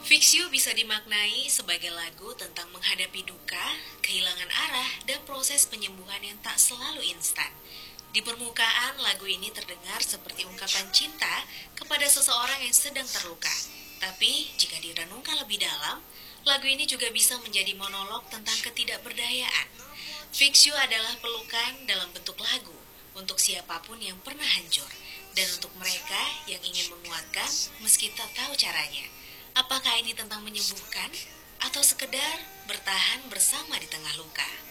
Fix You bisa dimaknai sebagai lagu tentang menghadapi duka, kehilangan arah, dan proses penyembuhan yang tak selalu instan. Di permukaan, lagu ini terdengar seperti ungkapan cinta kepada seseorang yang sedang terluka. Tapi, jika direnungkan lebih dalam, lagu ini juga bisa menjadi monolog tentang ketidakberdayaan. Fix You adalah pelukan dalam bentuk lagu untuk siapapun yang pernah hancur, dan untuk mereka yang ingin menguatkan meski tak tahu caranya. Apakah ini tentang menyembuhkan atau sekedar bertahan bersama di tengah luka?